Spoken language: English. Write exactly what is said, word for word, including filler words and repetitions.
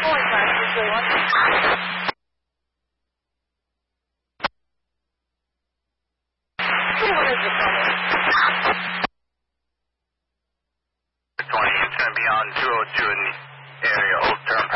Going back to three one. What is this number? twenty, it's going to be on two oh two in the area, Old Turnpike.